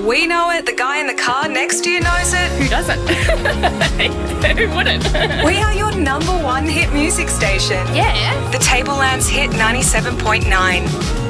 We know it, the guy in the car next to you knows it. Who doesn't? Who wouldn't? We are your number one hit music station. Yeah. The Tablelands Hit 97.9.